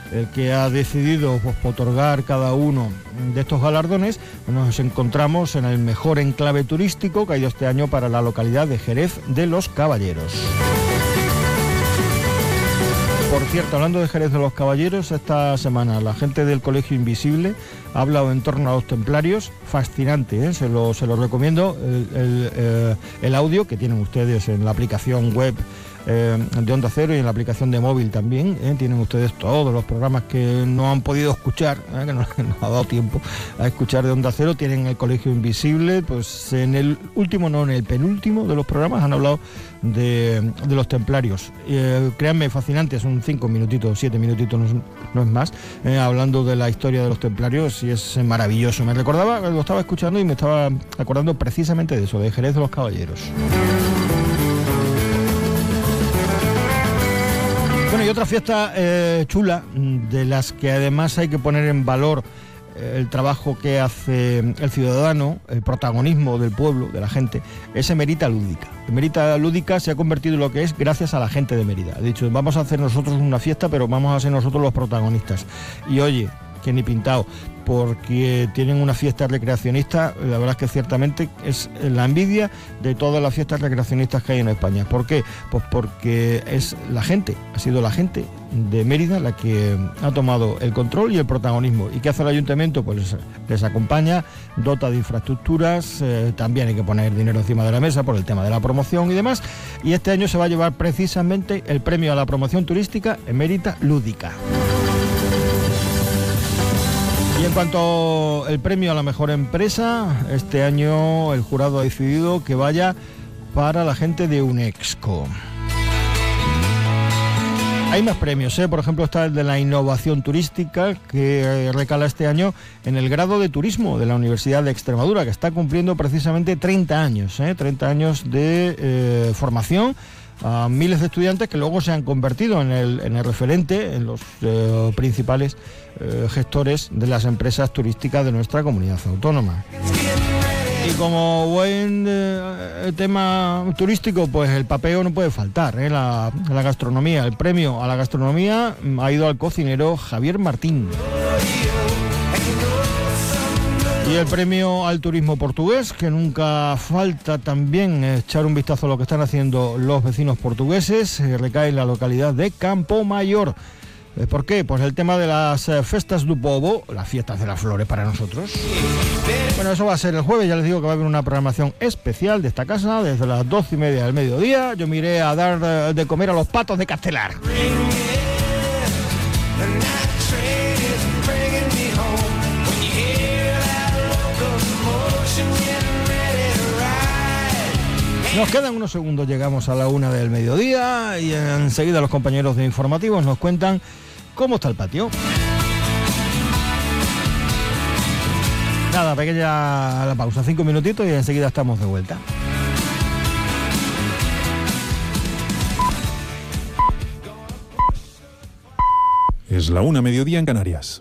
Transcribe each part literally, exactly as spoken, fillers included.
el que ha decidido pues, otorgar cada uno de estos galardones. Nos encontramos en el mejor enclave turístico que ha ido este año para la localidad de Jerez de los Caballeros. Por cierto, hablando de Jerez de los Caballeros, esta semana la gente del Colegio Invisible ha hablado en torno a los templarios, fascinante, ¿eh? se, lo, se lo recomiendo, el, el, eh, el audio que tienen ustedes en la aplicación web eh, de Onda Cero y en la aplicación de móvil también, ¿eh? tienen ustedes todos los programas que no han podido escuchar, ¿eh? que no, no ha dado tiempo a escuchar de Onda Cero, tienen el Colegio Invisible, pues en el último, no, en el penúltimo de los programas han hablado de, de los templarios. Eh, créanme, fascinante, son cinco minutitos, siete minutitos, no es, no es más, eh, hablando de la historia de los templarios y es maravilloso. Me recordaba, lo estaba escuchando y me estaba acordando precisamente de eso, de Jerez de los Caballeros. Bueno, y otra fiesta eh, chula, de las que además hay que poner en valor el trabajo que hace el ciudadano, el protagonismo del pueblo, de la gente, es Emerita Lúdica. Emerita Lúdica se ha convertido en lo que es gracias a la gente de Mérida. Ha dicho, vamos a hacer nosotros una fiesta, pero vamos a ser nosotros los protagonistas. Y oye, que ni pintado, porque tienen una fiesta recreacionista, la verdad es que ciertamente es la envidia de todas las fiestas recreacionistas que hay en España. ¿Por qué? Pues porque es la gente, ha sido la gente de Mérida la que ha tomado el control y el protagonismo. ¿Y qué hace el ayuntamiento? Pues les, les acompaña, dota de infraestructuras, eh, también hay que poner dinero encima de la mesa por el tema de la promoción y demás, y este año se va a llevar precisamente el premio a la promoción turística Emerita Lúdica. Y en cuanto al premio a la mejor empresa, este año el jurado ha decidido que vaya para la gente de Unexco. Hay más premios, ¿eh? Por ejemplo está el de la innovación turística, que recala este año en el grado de turismo de la Universidad de Extremadura, que está cumpliendo precisamente treinta años, ¿eh? treinta años de eh, formación a miles de estudiantes que luego se han convertido en el, en el referente, en los eh, principales eh, gestores de las empresas turísticas de nuestra comunidad autónoma. Y como buen eh, tema turístico, pues el papeo no puede faltar, ¿eh? la, la gastronomía. El premio a la gastronomía ha ido al cocinero Javier Martín. Y el premio al turismo portugués, que nunca falta también echar un vistazo a lo que están haciendo los vecinos portugueses, recae en la localidad de Campomayor. ¿Por qué? Pues el tema de las festas do povo, las fiestas de las flores para nosotros. Bueno, eso va a ser el jueves, ya les digo que va a haber una programación especial de esta casa, desde las doce y media del mediodía. Yo me iré a dar de comer a los patos de Castelar. Nos quedan unos segundos, llegamos a la una del mediodía y enseguida los compañeros de informativos nos cuentan cómo está el patio. Nada, pequeña la pausa, cinco minutitos y enseguida estamos de vuelta. Es la una, mediodía en Canarias.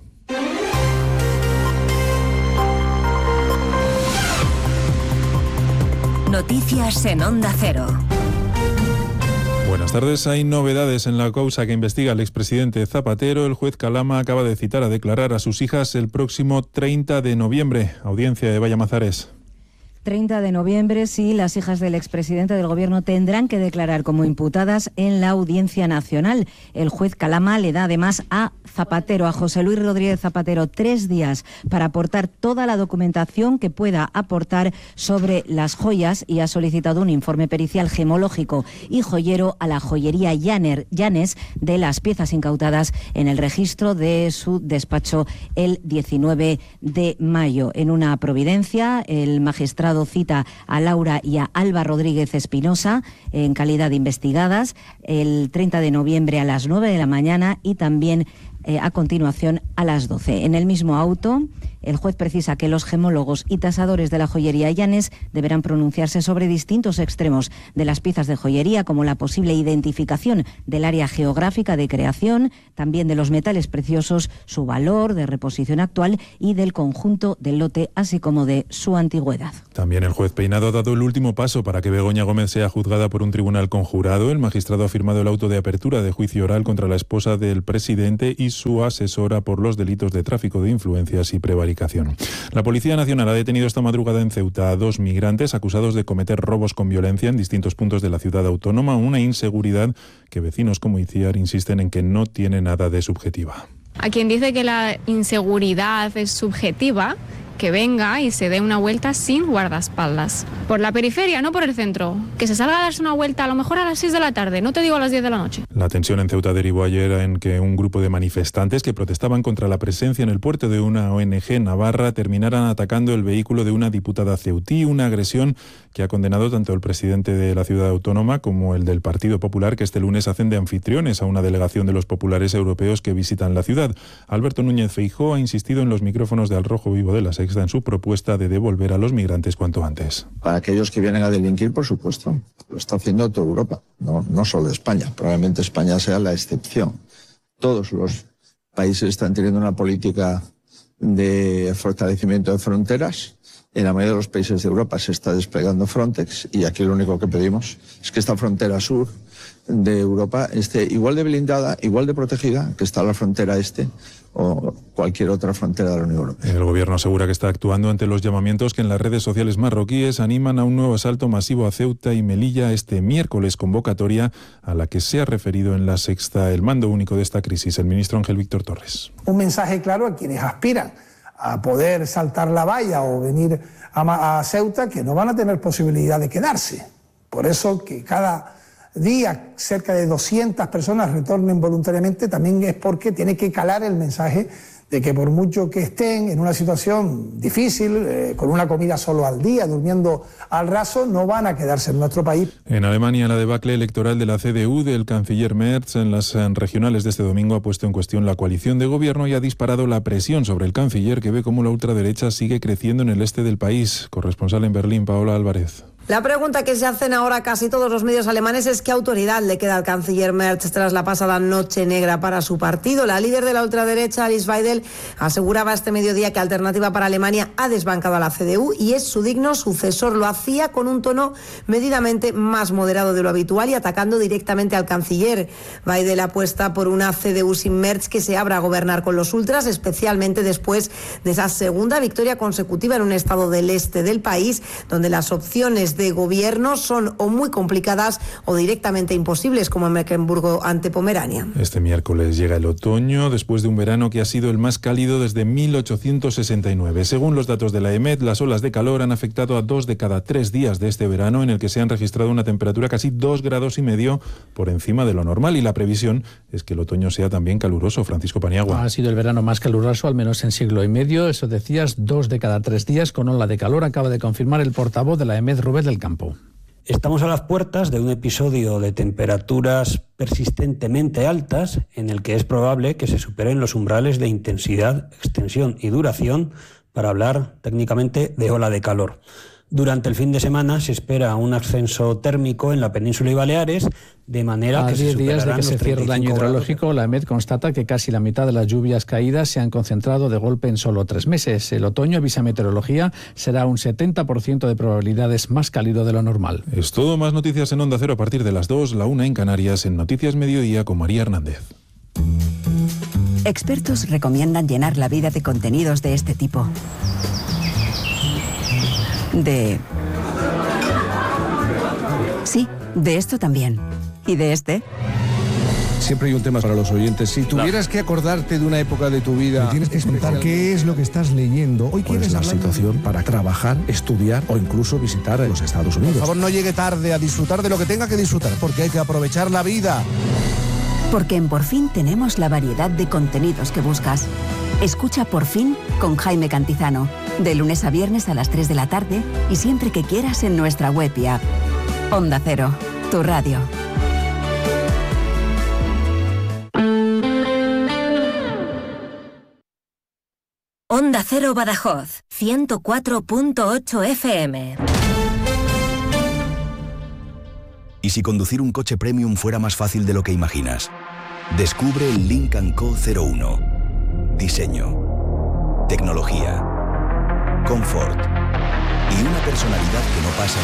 Noticias en Onda Cero. Buenas tardes. Hay novedades en la causa que investiga el expresidente Zapatero. El juez Calama acaba de citar a declarar a sus hijas el próximo treinta de noviembre. Audiencia de Vallamazares. treinta de noviembre, sí, las hijas del expresidente del Gobierno tendrán que declarar como imputadas en la Audiencia Nacional. El juez Calama le da además a Zapatero, a José Luis Rodríguez Zapatero, tres días para aportar toda la documentación que pueda aportar sobre las joyas y ha solicitado un informe pericial gemológico y joyero a la joyería Llaner, Llanes de las piezas incautadas en el registro de su despacho el diecinueve de mayo. En una providencia, el magistrado cita a Laura y a Alba Rodríguez Espinosa en calidad de investigadas el treinta de noviembre a las nueve de la mañana y también eh, a continuación a las doce. En el mismo auto, el juez precisa que los gemólogos y tasadores de la joyería Llanes deberán pronunciarse sobre distintos extremos de las piezas de joyería, como la posible identificación del área geográfica de creación, también de los metales preciosos, su valor de reposición actual y del conjunto del lote, así como de su antigüedad. También el juez Peinado ha dado el último paso para que Begoña Gómez sea juzgada por un tribunal conjurado. El magistrado ha firmado el auto de apertura de juicio oral contra la esposa del presidente y su asesora por los delitos de tráfico de influencias y prevaricación. La Policía Nacional ha detenido esta madrugada en Ceuta a dos migrantes acusados de cometer robos con violencia en distintos puntos de la ciudad autónoma, una inseguridad que vecinos como Itziar insisten en que no tiene nada de subjetiva. A quien dice que la inseguridad es subjetiva, que venga y se dé una vuelta sin guardaespaldas. Por la periferia, no por el centro. Que se salga a darse una vuelta a lo mejor a las seis de la tarde, no te digo a las diez de la noche. La tensión en Ceuta derivó ayer en que un grupo de manifestantes que protestaban contra la presencia en el puerto de una O N Ge navarra terminaran atacando el vehículo de una diputada ceutí, una agresión que ha condenado tanto el presidente de la ciudad autónoma como el del Partido Popular, que este lunes hacen de anfitriones a una delegación de los populares europeos que visitan la ciudad. Alberto Núñez Feijóo ha insistido en los micrófonos de Al Rojo Vivo de la Sexta en su propuesta de devolver a los migrantes cuanto antes. Para aquellos que vienen a delinquir, por supuesto, lo está haciendo toda Europa, no, no solo España. Probablemente España sea la excepción. Todos los países están teniendo una política de fortalecimiento de fronteras. En la mayoría de los países de Europa se está desplegando Frontex y aquí lo único que pedimos es que esta frontera sur de Europa esté igual de blindada, igual de protegida que está la frontera este o cualquier otra frontera de la Unión Europea. El gobierno asegura que está actuando ante los llamamientos que en las redes sociales marroquíes animan a un nuevo asalto masivo a Ceuta y Melilla este miércoles, convocatoria a la que se ha referido en la Sexta el mando único de esta crisis, el ministro Ángel Víctor Torres. Un mensaje claro a quienes aspiran a poder saltar la valla o venir a, a Ceuta, que no van a tener posibilidad de quedarse. Por eso que cada día cerca de doscientas personas retornen voluntariamente, también es porque tiene que calar el mensaje de que por mucho que estén en una situación difícil, eh, con una comida solo al día, durmiendo al raso, no van a quedarse en nuestro país. En Alemania, la debacle electoral de la C D U del canciller Merz en las regionales de este domingo ha puesto en cuestión la coalición de gobierno y ha disparado la presión sobre el canciller, que ve cómo la ultraderecha sigue creciendo en el este del país. Corresponsal en Berlín, Paola Álvarez. La pregunta que se hacen ahora casi todos los medios alemanes es qué autoridad le queda al canciller Merz tras la pasada noche negra para su partido. La líder de la ultraderecha, Alice Weidel, aseguraba este mediodía que Alternativa para Alemania ha desbancado a la C D U y es su digno sucesor. Lo hacía con un tono medidamente más moderado de lo habitual y atacando directamente al canciller. Weidel apuesta por una C D U sin Merz que se abra a gobernar con los ultras, especialmente después de esa segunda victoria consecutiva en un estado del este del país, donde las opciones de gobierno son o muy complicadas o directamente imposibles, como en Mecklemburgo ante Pomerania. Este miércoles llega el otoño, después de un verano que ha sido el más cálido desde mil ochocientos sesenta y nueve. Según los datos de la E M E T, las olas de calor han afectado a dos de cada tres días de este verano, en el que se han registrado una temperatura casi dos grados y medio por encima de lo normal, y la previsión es que el otoño sea también caluroso. Francisco Paniagua. Ha sido el verano más caluroso, al menos en siglo y medio. Eso decías, dos de cada tres días con ola de calor, acaba de confirmar el portavoz de la E M E T, Rubén del Campo. Estamos a las puertas de un episodio de temperaturas persistentemente altas en el que es probable que se superen los umbrales de intensidad, extensión y duración para hablar técnicamente de ola de calor. Durante el fin de semana se espera un ascenso térmico en la península y Baleares, de manera a que se diez días de que se cierre el año hidrológico, la E M E T constata que casi la mitad de las lluvias caídas se han concentrado de golpe en solo tres meses. El otoño, avisa Meteorología, será un setenta por ciento de probabilidades más cálido de lo normal. Es todo. Más noticias en Onda Cero a partir de las dos, la una en Canarias, en Noticias Mediodía con María Hernández. Expertos recomiendan llenar la vida de contenidos de este tipo. De... Sí, de esto también. ¿Y de este? Siempre hay un tema para los oyentes. Si tuvieras que acordarte de una época de tu vida... Me tienes que explicar qué es lo que estás leyendo. Hoy quieres la situación para trabajar, estudiar o incluso visitar los Estados Unidos. Por favor, no llegue tarde a disfrutar de lo que tenga que disfrutar, porque hay que aprovechar la vida. Porque en Por Fin tenemos la variedad de contenidos que buscas. Escucha Por Fin con Jaime Cantizano, de lunes a viernes a las tres de la tarde y siempre que quieras en nuestra web y app. Onda Cero, tu radio. Onda Cero Badajoz, ciento cuatro punto ocho F M. ¿Y si conducir un coche premium fuera más fácil de lo que imaginas? Descubre el Lynk and Co cero uno. Diseño, tecnología, confort y una personalidad que no pasa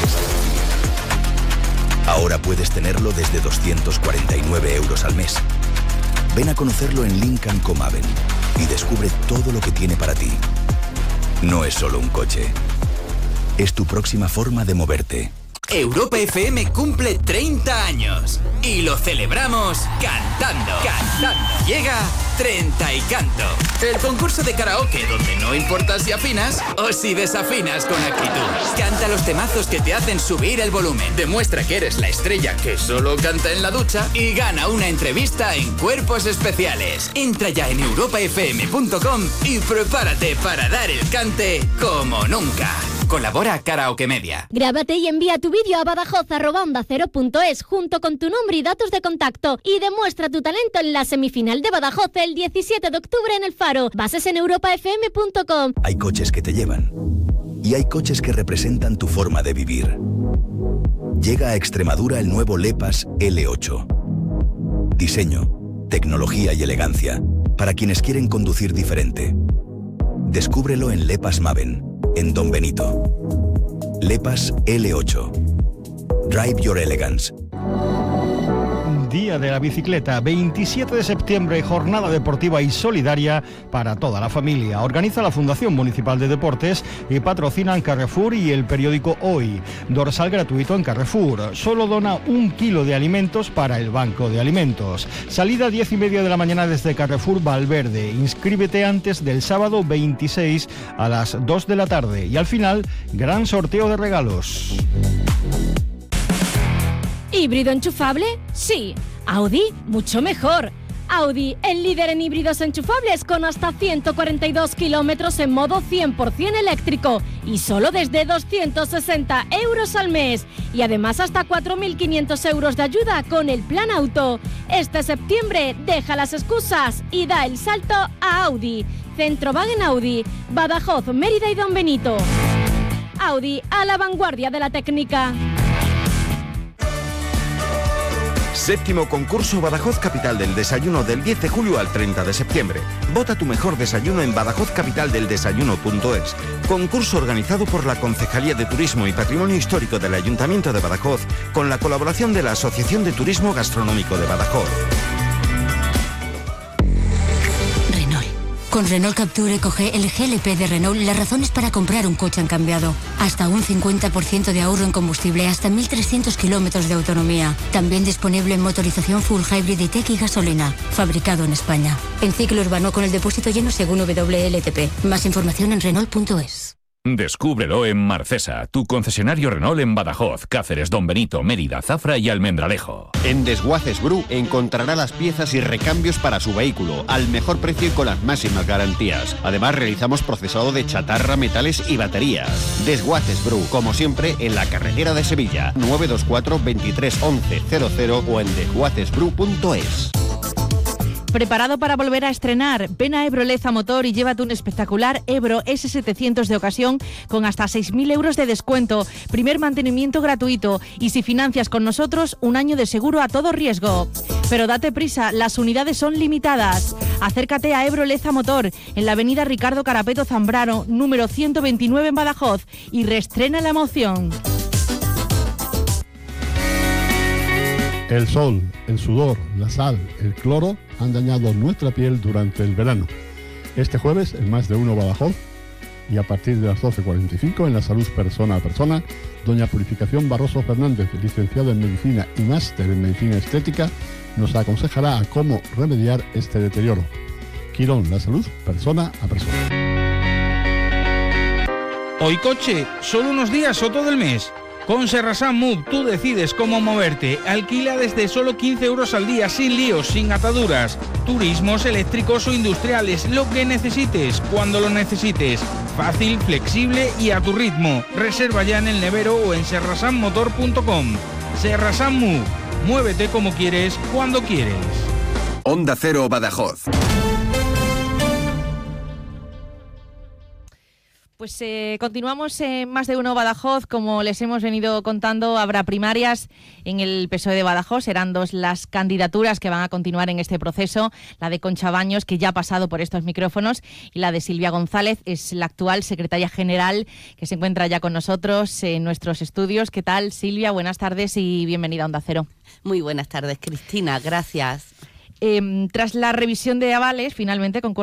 desapercibida. Ahora puedes tenerlo desde doscientos cuarenta y nueve euros al mes. Ven a conocerlo en Lincoln Comaven y descubre todo lo que tiene para ti. No es solo un coche, es tu próxima forma de moverte. Europa F M cumple treinta años y lo celebramos cantando. Cantando. Llega Treinta y Canto, el concurso de karaoke donde no importa si afinas o si desafinas con actitud. Canta los temazos que te hacen subir el volumen. Demuestra que eres la estrella que solo canta en la ducha y gana una entrevista en Cuerpos Especiales. Entra ya en europa f m punto com y prepárate para dar el cante como nunca. Colabora Karaoke Media. Grábate y envía tu vídeo a badajoz arroba onda cero punto es junto con tu nombre y datos de contacto y demuestra tu talento en la semifinal de Badajoz el diecisiete de octubre en El Faro. Bases en europa f m punto com. Hay coches que te llevan y hay coches que representan tu forma de vivir. Llega a Extremadura el nuevo Lepas L ocho. Diseño, tecnología y elegancia para quienes quieren conducir diferente. Descúbrelo en Lepas Maven, en Don Benito. Lepas L ocho. Drive your elegance. Día de la Bicicleta, veintisiete de septiembre, jornada deportiva y solidaria para toda la familia. Organiza la Fundación Municipal de Deportes y patrocinan Carrefour y el periódico Hoy. Dorsal gratuito en Carrefour. Solo dona un kilo de alimentos para el Banco de Alimentos. Salida diez y media de la mañana desde Carrefour Valverde. Inscríbete antes del sábado veintiséis a las dos de la tarde. Y al final, gran sorteo de regalos. ¿Híbrido enchufable? Sí. Audi, mucho mejor. Audi, el líder en híbridos enchufables con hasta ciento cuarenta y dos kilómetros en modo cien por ciento eléctrico y solo desde doscientos sesenta euros al mes. Y además hasta cuatro mil quinientos euros de ayuda con el plan auto. Este septiembre deja las excusas y da el salto a Audi. Centrowagen Audi, Badajoz, Mérida y Don Benito. Audi, a la vanguardia de la técnica. Séptimo concurso Badajoz Capital del Desayuno del diez de julio al treinta de septiembre. Vota tu mejor desayuno en badajoz capital del desayuno punto es. Concurso organizado por la Concejalía de Turismo y Patrimonio Histórico del Ayuntamiento de Badajoz con la colaboración de la Asociación de Turismo Gastronómico de Badajoz. Con Renault Capture Eco-G, el G L P de Renault, las razones para comprar un coche han cambiado. Hasta un cincuenta por ciento de ahorro en combustible, hasta mil trescientos kilómetros de autonomía. También disponible en motorización full hybrid y tech y gasolina. Fabricado en España. En ciclo urbano con el depósito lleno según W L T P. Más información en renault punto es. Descúbrelo en Marcesa, tu concesionario Renault en Badajoz, Cáceres, Don Benito, Mérida, Zafra y Almendralejo. En Desguaces Bru encontrará las piezas y recambios para su vehículo al mejor precio y con las máximas garantías. Además realizamos procesado de chatarra, metales y baterías. Desguaces Bru, como siempre, en la carretera de Sevilla, nueve dos cuatro, veintitrés, once, cero cero o en desguaces bru punto es. ¿Preparado para volver a estrenar? Ven a Ebro Leza Motor y llévate un espectacular Ebro ese setecientos de ocasión con hasta seis mil euros de descuento, primer mantenimiento gratuito y si financias con nosotros, un año de seguro a todo riesgo. Pero date prisa, las unidades son limitadas. Acércate a Ebro Leza Motor en la avenida Ricardo Carapeto Zambrano, número ciento veintinueve en Badajoz y reestrena la emoción. El sol, el sudor, la sal, el cloro han dañado nuestra piel durante el verano. Este jueves, en Más de Uno Badajoz, y a partir de las doce cuarenta y cinco en la Salud Persona a Persona, doña Purificación Barroso Fernández, licenciada en Medicina y máster en Medicina Estética, nos aconsejará a cómo remediar este deterioro. Quirón, la salud persona a persona. Hoy coche, solo unos días o todo el mes. Con Serrasan Move tú decides cómo moverte. Alquila desde solo quince euros al día, sin líos, sin ataduras. Turismos eléctricos o industriales, lo que necesites, cuando lo necesites. Fácil, flexible y a tu ritmo. Reserva ya en el nevero o en serrasan motor punto com. Serrasan Move. Muévete como quieres, cuando quieres. Onda Cero Badajoz. Pues eh, continuamos en Más de Uno Badajoz. Como les hemos venido contando, habrá primarias en el P S O E de Badajoz. Serán dos las candidaturas que van a continuar en este proceso. La de Concha Baños, que ya ha pasado por estos micrófonos, y la de Silvia González, es la actual secretaria general, que se encuentra ya con nosotros en nuestros estudios. ¿Qué tal, Silvia? Buenas tardes y bienvenida a Onda Cero. Muy buenas tardes, Cristina. Gracias. Eh, tras la revisión de avales, finalmente con